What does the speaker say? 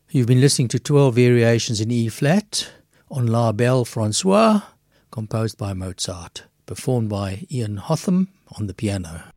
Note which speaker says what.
Speaker 1: You've been listening to 12 Variations in E-flat on La Belle Francoise, composed by Mozart, performed by Ian Hotham on the piano.